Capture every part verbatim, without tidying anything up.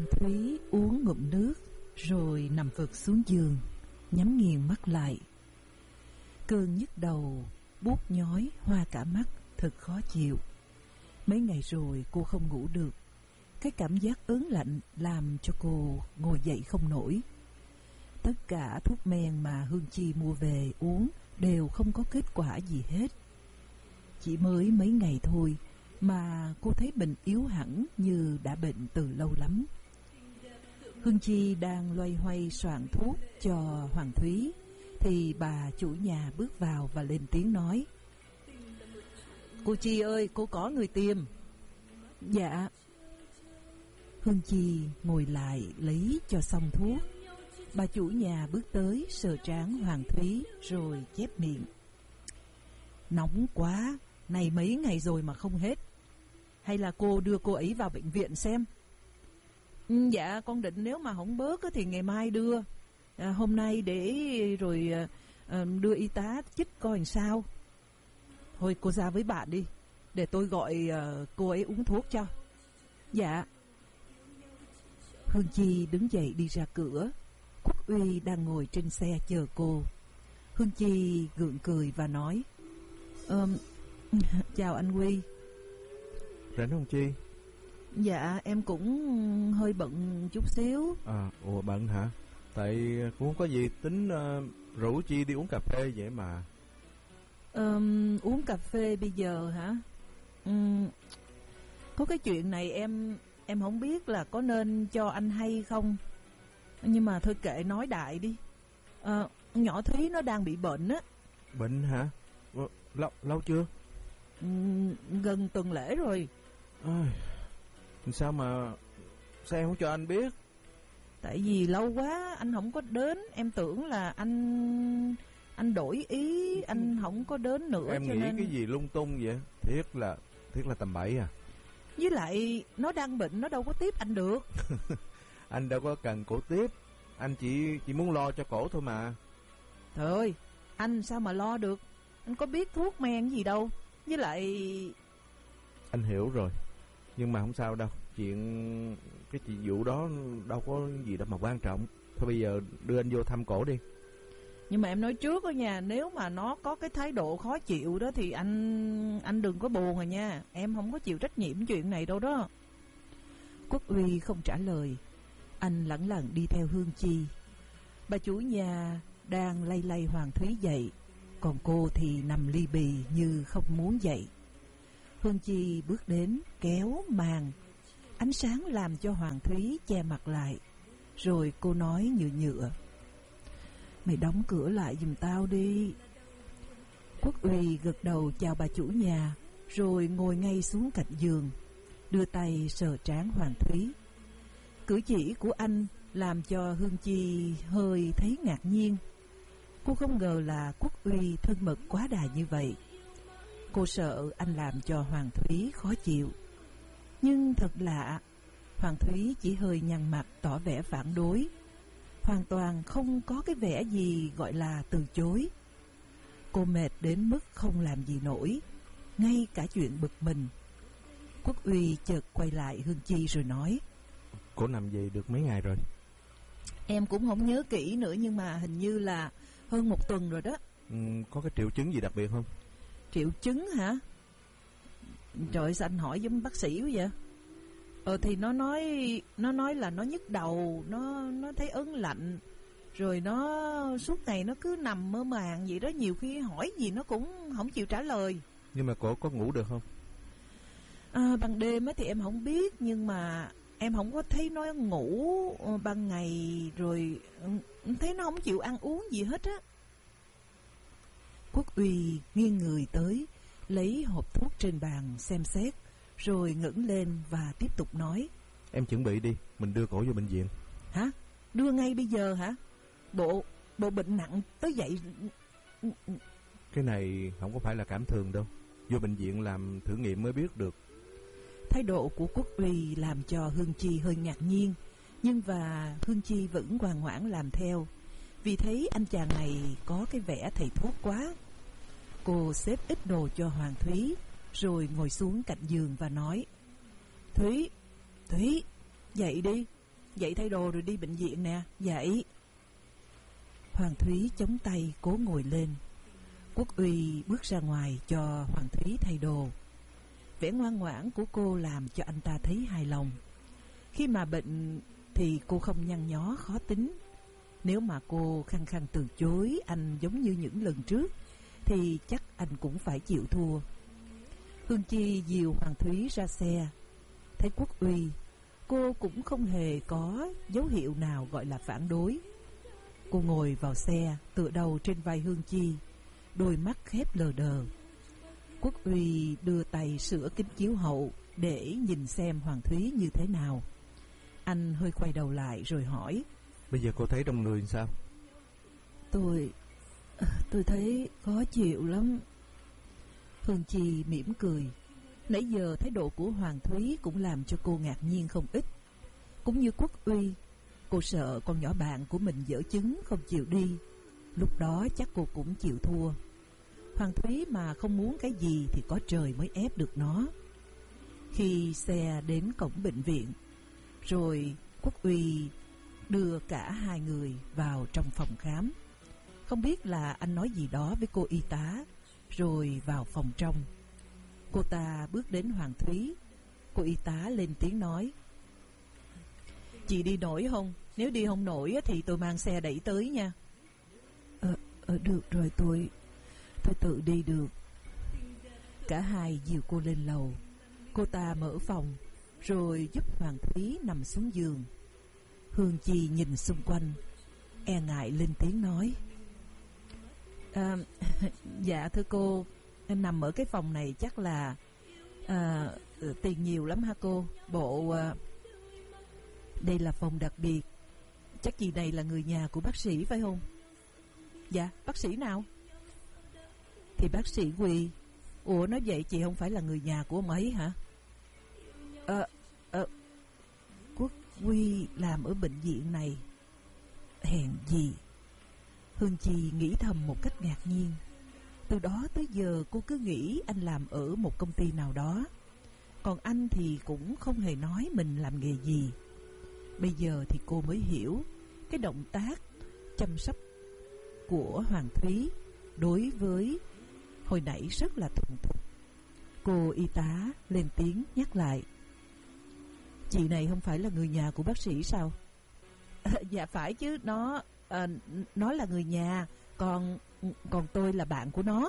Thúy uống ngụm nước rồi nằm vật xuống giường, nhắm nghiền mắt lại. Cơn nhức đầu buốt nhói hoa cả mắt, thật khó chịu. Mấy ngày rồi cô không ngủ được. Cái cảm giác ớn lạnh làm cho cô ngồi dậy không nổi. Tất cả thuốc men mà Hương Chi mua về uống đều không có kết quả gì hết. Chỉ mới mấy ngày thôi mà cô thấy bệnh yếu hẳn như đã bệnh từ lâu lắm. Hương Chi đang loay hoay soạn thuốc cho Hoàng Thúy thì bà chủ nhà bước vào và lên tiếng nói: "Cô Chi ơi, cô có người tìm." "Dạ." Hương Chi ngồi lại lấy cho xong thuốc. Bà chủ nhà bước tới sờ trán Hoàng Thúy rồi chép miệng: "Nóng quá, này mấy ngày rồi mà không hết. Hay là cô đưa cô ấy vào bệnh viện xem?" "Ừ, dạ con định nếu mà không bớt thì ngày mai đưa. À, hôm nay để rồi à, đưa y tá chích coi làm sao." "Thôi cô ra với bạn đi, để tôi gọi à, cô ấy uống thuốc cho." "Dạ." Hương Chi đứng dậy đi ra cửa. Quốc Uy đang ngồi trên xe chờ cô. Hương Chi gượng cười và nói: um, "Chào anh Huy." "Rảnh không Chi?" "Dạ em cũng hơi bận chút xíu." À, ủa bận hả? Tại cũng không có gì, tính uh, rủ Chi đi uống cà phê vậy mà. um, Uống cà phê bây giờ hả? Um, có cái chuyện này em em không biết là có nên cho anh hay không. Nhưng mà thôi kệ, nói đại đi. À, nhỏ Thúy nó đang bị bệnh á. Bệnh hả? Lâu lâu chưa? Um, gần tuần lễ rồi. À, sao mà sao em không cho anh biết? Tại vì lâu quá anh không có đến, em tưởng là anh anh đổi ý, anh không có đến nữa. Em cho nghĩ nên... cái gì lung tung vậy? Thiết là thiết là tầm bậy à? Với lại nó đang bệnh, nó đâu có tiếp anh được. Anh đâu có cần cổ tiếp, anh chỉ chỉ muốn lo cho cổ thôi mà. Trời ơi, anh sao mà lo được? Anh có biết thuốc men gì đâu. Với lại... Anh hiểu rồi, nhưng mà không sao đâu. Chuyện cái chuyện vụ đó đâu có gì đâu mà quan trọng. Thôi bây giờ đưa anh vô thăm cổ đi. Nhưng mà em nói trước đó nha, nếu mà nó có cái thái độ khó chịu đó thì anh anh đừng có buồn rồi nha. Em không có chịu trách nhiệm chuyện này đâu đó. Quốc Uy không trả lời. Anh lẳng lặng đi theo Hương Chi. Bà chủ nhà đang lay lay Hoàng Thúy dậy, còn cô thì nằm li bì như không muốn dậy. Hương Chi bước đến kéo màn. Ánh sáng làm cho Hoàng Thúy che mặt lại. Rồi cô nói nhựa nhựa: "Mày đóng cửa lại giùm tao đi." Quốc Uy gật đầu chào bà chủ nhà, rồi ngồi ngay xuống cạnh giường, đưa tay sờ trán Hoàng Thúy. Cử chỉ của anh làm cho Hương Chi hơi thấy ngạc nhiên. Cô không ngờ là Quốc Uy thân mật quá đà như vậy. Cô sợ anh làm cho Hoàng Thúy khó chịu. Nhưng thật lạ, Hoàng Thúy chỉ hơi nhăn mặt tỏ vẻ phản đối, hoàn toàn không có cái vẻ gì gọi là từ chối. Cô mệt đến mức không làm gì nổi, ngay cả chuyện bực mình. Quốc Uy chợt quay lại Hương Chi rồi nói: "Cổ nằm vậy được mấy ngày rồi?" "Em cũng không nhớ kỹ nữa, nhưng mà hình như là hơn một tuần rồi đó." Ừ, có cái triệu chứng gì đặc biệt không? Triệu chứng hả? Trời, sao anh hỏi giống bác sĩ quá vậy? Ờ thì nó nói nó nói là nó nhức đầu, nó nó thấy ớn lạnh, rồi nó suốt ngày nó cứ nằm mơ màng vậy đó, nhiều khi hỏi gì nó cũng không chịu trả lời. Nhưng mà cổ có ngủ được không? À, ban đêm thì em không biết, nhưng mà em không có thấy nó ngủ. Ban ngày rồi thấy nó không chịu ăn uống gì hết á. Quốc Uy nghiêng người tới, lấy hộp thuốc trên bàn xem xét, rồi ngẩng lên và tiếp tục nói: "Em chuẩn bị đi, mình đưa cổ vô bệnh viện." "Hả? Đưa ngay bây giờ hả? Bộ bộ bệnh nặng tới vậy." "Cái này không có phải là cảm thường đâu, vô bệnh viện làm thử nghiệm mới biết được." Thái độ của Quốc Uy làm cho Hương Chi hơi ngạc nhiên, nhưng và Hương Chi vẫn ngoan ngoãn làm theo, vì thấy anh chàng này có cái vẻ thầy thuốc quá. Cô xếp ít đồ cho Hoàng Thúy, rồi ngồi xuống cạnh giường và nói: "Thúy, Thúy, dậy đi, Dậy thay đồ rồi đi bệnh viện nè. Dậy. Hoàng Thúy chống tay cố ngồi lên. Quốc Uy bước ra ngoài cho Hoàng Thúy thay đồ. Vẻ ngoan ngoãn của cô làm cho anh ta thấy hài lòng. Khi mà bệnh thì cô không nhăn nhó khó tính. Nếu mà cô khăng khăng từ chối anh giống như những lần trước thì chắc anh cũng phải chịu thua. Hương Chi dìu Hoàng Thúy ra xe. Thấy Quốc Uy, cô cũng không hề có dấu hiệu nào gọi là phản đối. Cô ngồi vào xe, tựa đầu trên vai Hương Chi, đôi mắt khép lờ đờ. Quốc Uy đưa tay sửa kính chiếu hậu để nhìn xem Hoàng Thúy như thế nào. Anh hơi quay đầu lại rồi hỏi: Bây giờ cô thấy trong người sao? Tôi... tôi thấy khó chịu lắm. Hương Chi mỉm cười. Nãy giờ thái độ của Hoàng Thúy cũng làm cho cô ngạc nhiên không ít. Cũng như Quốc Uy, cô sợ con nhỏ bạn của mình dở chứng không chịu đi. Lúc đó chắc cô cũng chịu thua. Hoàng Thúy mà không muốn cái gì thì có trời mới ép được nó. Khi xe đến cổng bệnh viện, rồi Quốc Uy đưa cả hai người vào trong phòng khám. Không biết là anh nói gì đó với cô y tá, rồi vào phòng trong. Cô ta bước đến Hoàng Thúy. Cô y tá lên tiếng nói: Chị đi nổi không? Nếu đi không nổi thì tôi mang xe đẩy tới nha. Ờ, ờ được rồi, tôi Tôi tự đi được. Cả hai dìu cô lên lầu. Cô ta mở phòng, rồi giúp Hoàng Thúy nằm xuống giường. Hương Chi nhìn xung quanh, e ngại lên tiếng nói: à, Dạ thưa cô, em nằm ở cái phòng này chắc là à, tiền nhiều lắm hả cô? Bộ à, đây là phòng đặc biệt. Chắc chị này là người nhà của bác sĩ phải không? Dạ, bác sĩ nào? Thì bác sĩ Huy. Ủa nói vậy chị không phải là người nhà của ông ấy hả? Ờ, ờ Quốc Huy làm ở bệnh viện này. Hèn gì. Hương Chi nghĩ thầm một cách ngạc nhiên. Từ đó tới giờ cô cứ nghĩ anh làm ở một công ty nào đó, còn anh thì cũng không hề nói mình làm nghề gì. Bây giờ thì cô mới hiểu cái động tác chăm sóc của Hoàng Thúy đối với hồi nãy rất là thuần thục. Cô y tá lên tiếng nhắc lại: Chị này không phải là người nhà của bác sĩ sao? À, dạ phải chứ, nó à, nó là người nhà, còn còn tôi là bạn của nó.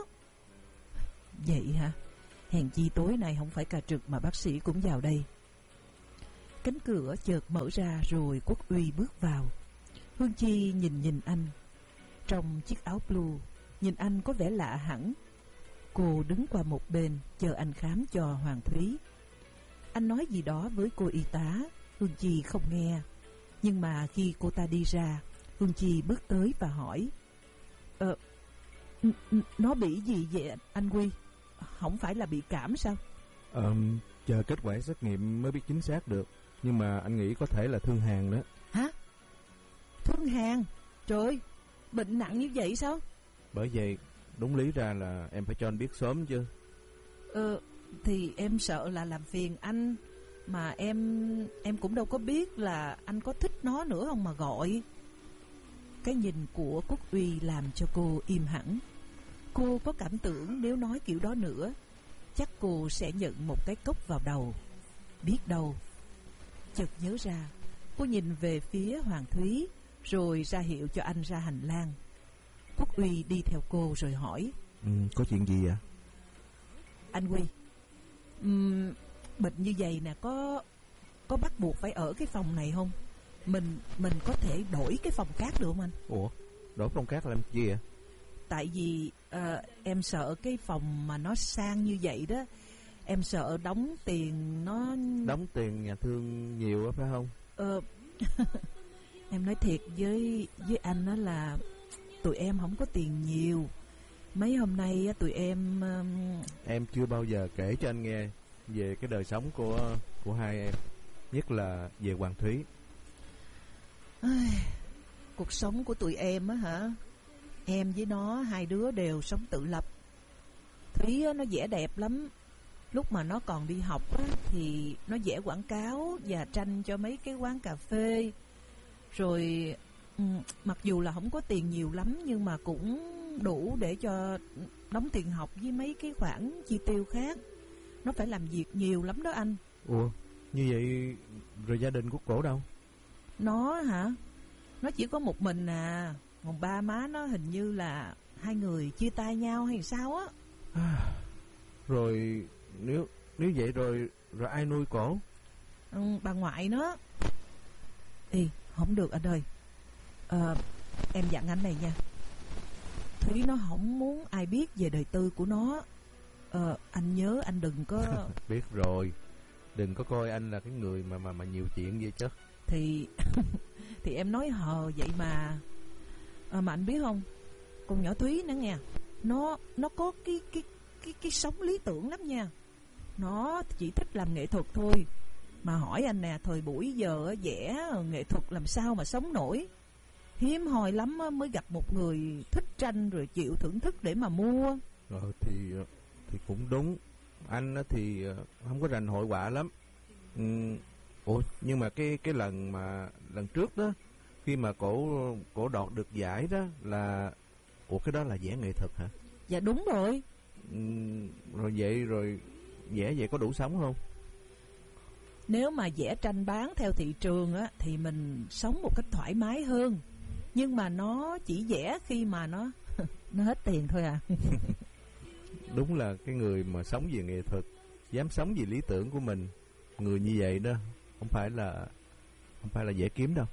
Vậy hả? Hèn chi tối nay không phải ca trực mà bác sĩ cũng vào đây. Cánh cửa chợt mở ra rồi Quốc Uy bước vào. Hương Chi nhìn nhìn anh trong chiếc áo blue, nhìn anh có vẻ lạ hẳn. Cô đứng qua một bên chờ anh khám cho Hoàng Thúy. Anh nói gì đó với cô y tá, Hương Chi không nghe. Nhưng mà khi cô ta đi ra, Hương Chi bước tới và hỏi: Ờ, nó bị gì vậy anh Huy? Không phải là bị cảm sao? Ờ, chờ kết quả xét nghiệm mới biết chính xác được. Nhưng mà anh nghĩ có thể là thương hàn đó. Hả? Thương hàn? Trời ơi, bệnh nặng như vậy sao? Bởi vậy đúng lý ra là em phải cho anh biết sớm chứ. Ờ, thì em sợ là làm phiền anh. Mà em em cũng đâu có biết là anh có thích nó nữa không mà gọi. Cái nhìn của Quốc Uy làm cho cô im hẳn. Cô có cảm tưởng nếu nói kiểu đó nữa, chắc cô sẽ nhận một cái cốc vào đầu. Biết đâu. Chợt nhớ ra, cô nhìn về phía Hoàng Thúy, rồi ra hiệu cho anh ra hành lang. Quốc Uy đi theo cô rồi hỏi: ừ, Có chuyện gì vậy? Anh Huy, um, bệnh như vậy nè, có có bắt buộc phải ở cái phòng này không? Mình mình có thể đổi cái phòng khác được không anh? Ủa, đổi phòng khác làm gì vậy? Tại vì uh, em sợ cái phòng mà nó sang như vậy đó, em sợ đóng tiền nó... Đóng tiền nhà thương nhiều đó phải không? Ờ, em nói thiệt với với anh đó là tụi em không có tiền nhiều. Mấy hôm nay tụi em... Um... Em chưa bao giờ kể cho anh nghe về cái đời sống của của hai em, nhất là về Hoàng Thúy. Cuộc sống của tụi em á hả? Em với nó hai đứa đều sống tự lập. Thúy nó vẻ đẹp lắm, lúc mà nó còn đi học á, thì nó vẽ quảng cáo và tranh cho mấy cái quán cà phê. Rồi ừ, mặc dù là không có tiền nhiều lắm nhưng mà cũng đủ để cho đóng tiền học với mấy cái khoản chi tiêu khác. Nó phải làm việc nhiều lắm đó anh. Ủa, như vậy rồi gia đình của cổ đâu? Nó hả? Nó chỉ có một mình à. Còn ba má nó hình như là hai người chia tay nhau hay sao á. Rồi nếu nếu vậy rồi rồi ai nuôi cổ? Ừ, bà ngoại nó. Ê, không được anh ơi. Ờ, em dặn anh này nha. Thúy nó không muốn ai biết về đời tư của nó. Ờ, anh nhớ anh đừng có... Biết rồi. Đừng có coi anh là cái người mà mà mà nhiều chuyện vậy chứ. Thì thì em nói hờ vậy mà. À, mà anh biết không, con nhỏ Thúy nữa nghe, nó nó có cái cái cái cái sống lý tưởng lắm nha. Nó chỉ thích làm nghệ thuật thôi. Mà hỏi anh nè, thời buổi giờ vẽ nghệ thuật làm sao mà sống nổi. Hiếm hoi lắm mới gặp một người thích tranh rồi chịu thưởng thức để mà mua. Ờ thì thì cũng đúng. Anh thì không có rành hội họa lắm. Ừ, ủa nhưng mà cái cái lần mà lần trước đó, khi mà cổ cổ đoạt được giải đó là, ủa cái đó là vẽ nghệ thuật hả? Dạ đúng rồi. Ừ, rồi vậy rồi vẽ vậy có đủ sống không? Nếu mà vẽ tranh bán theo thị trường á thì mình sống một cách thoải mái hơn. Nhưng mà nó chỉ vẽ khi mà nó nó hết tiền thôi à. Đúng là cái người mà sống về nghệ thuật, dám sống vì lý tưởng của mình, người như vậy đó không phải là không phải là dễ kiếm đâu.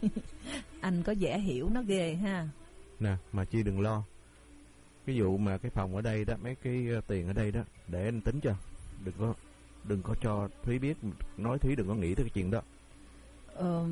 Anh có vẻ hiểu nó ghê ha. Nè, mà Chi đừng lo. Cái vụ mà cái phòng ở đây đó, mấy cái tiền ở đây đó, để anh tính cho. Đừng có đừng có cho Thúy biết, nói Thúy đừng có nghĩ tới cái chuyện đó. Ờ,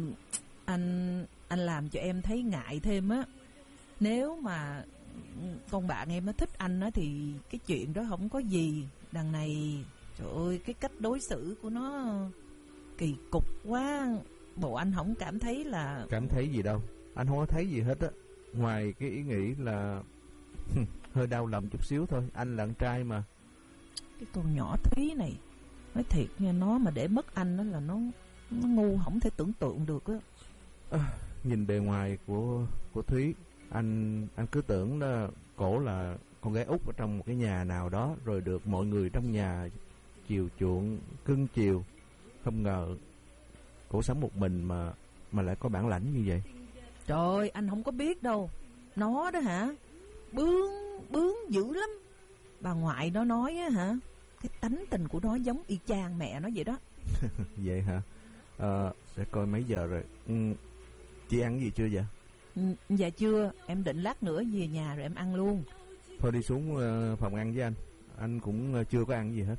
anh anh làm cho em thấy ngại thêm á. Nếu mà con bạn em nó thích anh á thì cái chuyện đó không có gì. Đằng này trời ơi, cái cách đối xử của nó kỳ cục quá. Bộ anh không cảm thấy là... Cảm thấy gì đâu, anh không có thấy gì hết á. Ngoài cái ý nghĩ là hơi đau lòng chút xíu thôi. Anh là con trai mà. Cái con nhỏ Thúy này, nói thiệt nha, nó mà để mất anh đó là nó nó ngu không thể tưởng tượng được á. À, nhìn bề ngoài của của Thúy, anh anh cứ tưởng đó cổ là con gái út ở trong một cái nhà nào đó, rồi được mọi người trong nhà chiều chuộng cưng chiều. Không ngờ cổ sống một mình mà mà lại có bản lãnh như vậy. Trời ơi, anh không có biết đâu. Nó đó hả, bướng bướng dữ lắm. Bà ngoại nó nói á hả, cái tánh tình của nó giống y chang mẹ nó vậy đó. Vậy hả? À, để coi mấy giờ rồi. Ừ, chị ăn gì chưa vậy? Ừ, dạ chưa, em định lát nữa về nhà rồi em ăn luôn. Thôi đi xuống uh, phòng ăn với anh. Anh cũng uh, chưa có ăn gì hết.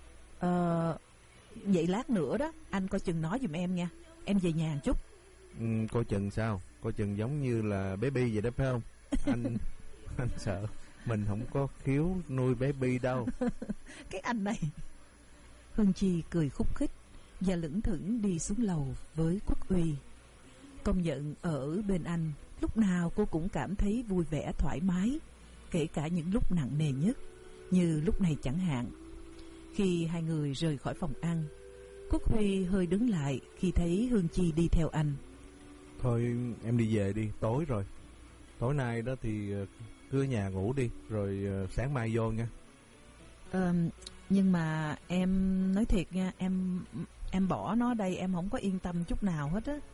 Ờ, vậy lát nữa đó, anh coi chừng nói giùm em nha. Em về nhà một chút. Ừ, coi chừng sao? Coi chừng giống như là baby vậy đó phải không? Anh anh sợ mình không có khiếu nuôi baby đâu. Cái anh này. Hương Chi cười khúc khích và lững thững đi xuống lầu với Quốc Uy. Công nhận ở bên anh, lúc nào cô cũng cảm thấy vui vẻ thoải mái, kể cả những lúc nặng nề nhất, như lúc này chẳng hạn. Khi hai người rời khỏi phòng ăn, Quốc Huy hơi đứng lại khi thấy Hương Chi đi theo anh. Thôi em đi về đi, tối rồi. Tối nay đó thì cứ ở nhà ngủ đi, rồi sáng mai vô nha. Ờ, nhưng mà em nói thiệt nha, em em bỏ nó đây em không có yên tâm chút nào hết á.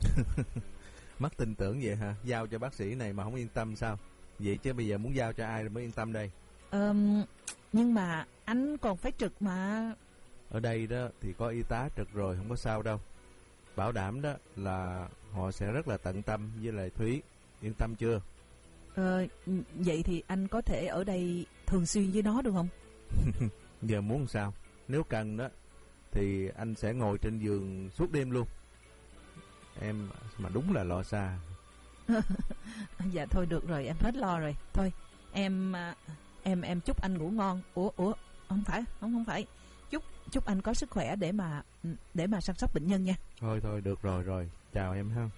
Mất tin tưởng vậy hả? Giao cho bác sĩ này mà không yên tâm sao? Vậy chứ bây giờ muốn giao cho ai mới yên tâm đây? Ờ, nhưng mà anh còn phải trực mà. Ở đây đó thì có y tá trực rồi, không có sao đâu. Bảo đảm đó là họ sẽ rất là tận tâm với lại Thúy. Yên tâm chưa? Ờ, vậy thì anh có thể ở đây thường xuyên với nó được không? Giờ muốn sao? Nếu cần đó thì anh sẽ ngồi trên giường suốt đêm luôn. Em mà đúng là lo xa. Dạ thôi được rồi, em hết lo rồi. Thôi em em em chúc anh ngủ ngon. Ủa ủa không phải không không phải chúc chúc anh có sức khỏe để mà để mà chăm sóc bệnh nhân nha. Thôi thôi được rồi rồi, chào em ha.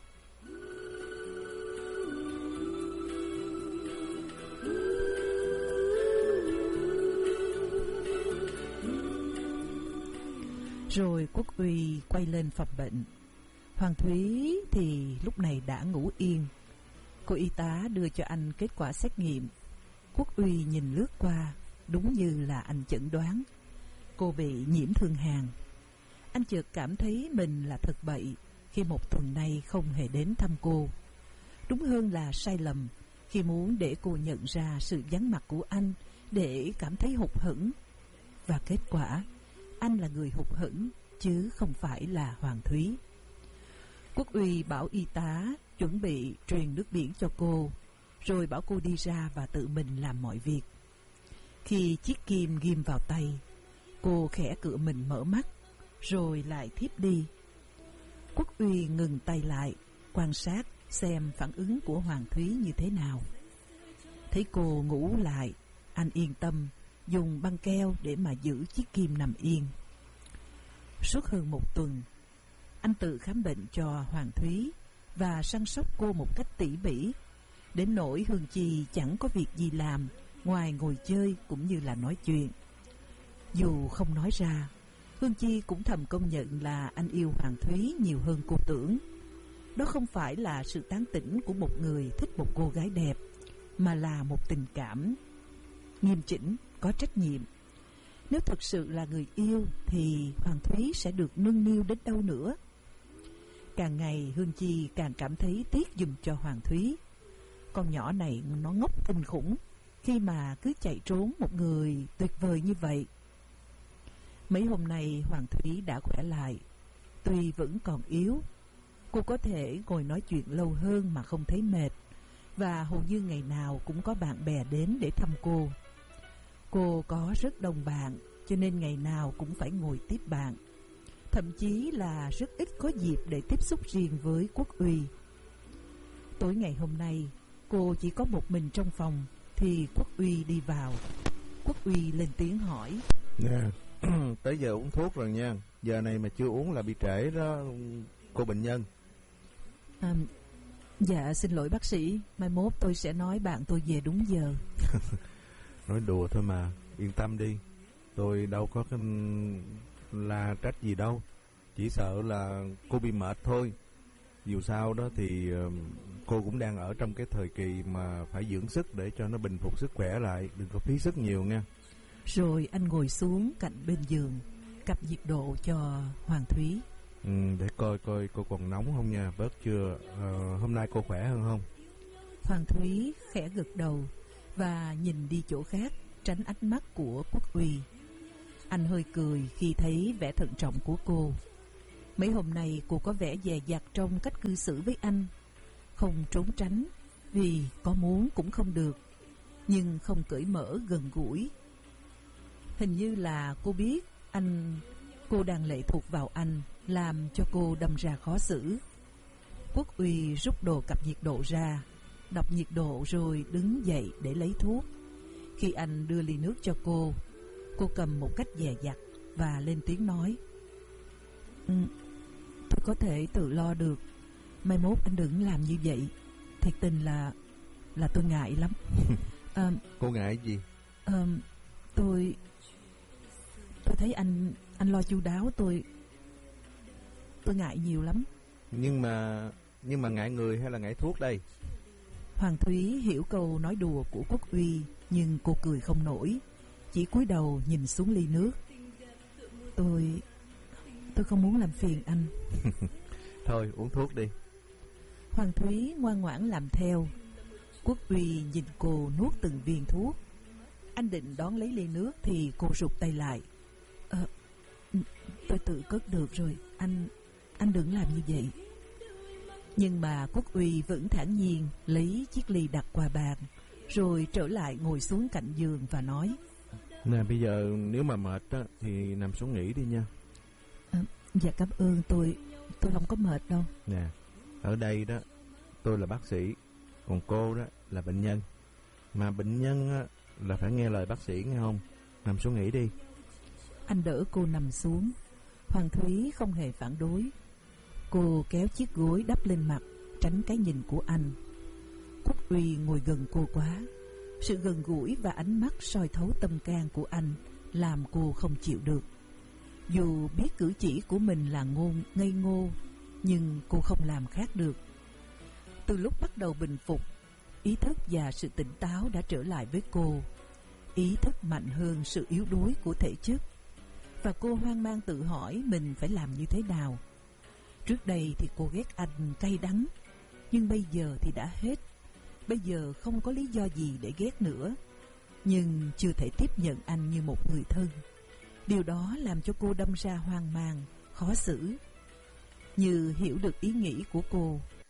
Rồi Quốc Uy quay lên phòng bệnh. Hoàng Thúy thì lúc này đã ngủ yên. Cô y tá đưa cho anh kết quả xét nghiệm. Quốc Uy nhìn lướt qua, đúng như là anh chẩn đoán, cô bị nhiễm thương hàn. Anh chợt cảm thấy mình là thật bậy khi một tuần nay không hề đến thăm cô. Đúng hơn là sai lầm khi muốn để cô nhận ra sự vắng mặt của anh để cảm thấy hụt hẫng. Và kết quả, anh là người hụt hẫng chứ không phải là Hoàng Thúy. Quốc Uy bảo y tá chuẩn bị truyền nước biển cho cô, rồi bảo cô đi ra và tự mình làm mọi việc. Khi chiếc kim ghim vào tay, cô khẽ cựa mình mở mắt, rồi lại thiếp đi. Quốc Uy ngừng tay lại, quan sát xem phản ứng của Hoàng Thúy như thế nào. Thấy cô ngủ lại, anh yên tâm dùng băng keo để mà giữ chiếc kim nằm yên. Suốt hơn một tuần, anh tự khám bệnh cho Hoàng Thúy và săn sóc cô một cách tỉ mỉ, đến nỗi Hương Chi chẳng có việc gì làm ngoài ngồi chơi cũng như là nói chuyện. Dù không nói ra, Hương Chi cũng thầm công nhận là anh yêu Hoàng Thúy nhiều hơn cô tưởng. Đó không phải là sự tán tỉnh của một người thích một cô gái đẹp, mà là một tình cảm nghiêm chỉnh, có trách nhiệm. Nếu thực sự là người yêu thì Hoàng Thúy sẽ được nâng niu đến đâu nữa. Càng ngày Hương Chi càng cảm thấy tiếc giùm cho Hoàng Thúy. Con nhỏ này nó ngốc kinh khủng khi mà cứ chạy trốn một người tuyệt vời như vậy. Mấy hôm nay Hoàng Thúy đã khỏe lại. Tuy vẫn còn yếu, cô có thể ngồi nói chuyện lâu hơn mà không thấy mệt, và hầu như ngày nào cũng có bạn bè đến để thăm cô. Cô có rất đông bạn, cho nên ngày nào cũng phải ngồi tiếp bạn. Thậm chí là rất ít có dịp để tiếp xúc riêng với Quốc Uy. Tối ngày hôm nay, cô chỉ có một mình trong phòng thì Quốc Uy đi vào. Quốc Uy lên tiếng hỏi: Nè, tới giờ uống thuốc rồi nha. Giờ này mà chưa uống là bị trễ đó cô bệnh nhân. À, dạ xin lỗi bác sĩ, mai mốt tôi sẽ nói bạn tôi về đúng giờ. Nói đùa thôi mà, yên tâm đi. Tôi đâu có cái là trách gì đâu. Chỉ sợ là cô bị mệt thôi. Dù sao đó thì cô cũng đang ở trong cái thời kỳ mà phải dưỡng sức để cho nó bình phục sức khỏe lại. Đừng có phí sức nhiều nha. Rồi anh ngồi xuống cạnh bên giường, cặp nhiệt độ cho Hoàng Thúy. Ừ, để coi coi cô còn nóng không nha, bớt chưa. Ờ, hôm nay cô khỏe hơn không? Hoàng Thúy khẽ gật đầu và nhìn đi chỗ khác, tránh ánh mắt của Quốc Uy. Anh hơi cười khi thấy vẻ thận trọng của cô. Mấy hôm nay cô có vẻ dè dặt trong cách cư xử với anh, không trốn tránh, vì có muốn cũng không được, nhưng không cởi mở gần gũi. Hình như là cô biết anh, cô đang lệ thuộc vào anh, làm cho cô đâm ra khó xử. Quốc Uy rút đồ cặp nhiệt độ ra, đọc nhiệt độ rồi đứng dậy để lấy thuốc. Khi anh đưa ly nước cho cô, cô cầm một cách dè dặt và lên tiếng nói: ừ, tôi có thể tự lo được. Mai mốt anh đừng làm như vậy. Thiệt tình là là tôi ngại lắm. à, Cô ngại gì? à, Tôi Tôi thấy anh Anh lo chu đáo, tôi Tôi ngại nhiều lắm. Nhưng mà Nhưng mà ngại người hay là ngại thuốc đây? Hoàng Thúy hiểu câu nói đùa của Quốc Uy, nhưng cô cười không nổi, chỉ cúi đầu nhìn xuống ly nước. Tôi Tôi không muốn làm phiền anh. Thôi uống thuốc đi. Hoàng Thúy ngoan ngoãn làm theo. Quốc Uy nhìn cô nuốt từng viên thuốc. Anh định đón lấy ly nước thì cô rụt tay lại. Ờ, tôi tự cất được rồi, anh Anh đừng làm như vậy. Nhưng mà Quốc Uy vẫn thản nhiên lấy chiếc ly đặt qua bàn, rồi trở lại ngồi xuống cạnh giường và nói: Nè, bây giờ nếu mà mệt á, thì nằm xuống nghỉ đi nha. à, Dạ cảm ơn, tôi Tôi không có mệt đâu. Nè, ở đây đó tôi là bác sĩ, còn cô đó là bệnh nhân. Mà bệnh nhân á, là phải nghe lời bác sĩ, nghe không? Nằm xuống nghỉ đi. Anh đỡ cô nằm xuống. Hoàng Thúy không hề phản đối. Cô kéo chiếc gối đắp lên mặt, tránh cái nhìn của anh. Quốc Uy ngồi gần cô quá. Sự gần gũi và ánh mắt soi thấu tâm can của anh làm cô không chịu được. Dù biết cử chỉ của mình là ngôn ngây ngô, nhưng cô không làm khác được. Từ lúc bắt đầu bình phục, ý thức và sự tỉnh táo đã trở lại với cô. Ý thức mạnh hơn sự yếu đuối của thể chất, và cô hoang mang tự hỏi mình phải làm như thế nào. Trước đây thì cô ghét anh cay đắng, nhưng bây giờ thì đã hết. Bây giờ không có lý do gì để ghét nữa, nhưng chưa thể tiếp nhận anh như một người thân. Điều đó làm cho cô đâm ra hoang mang, khó xử. Như hiểu được ý nghĩ của cô,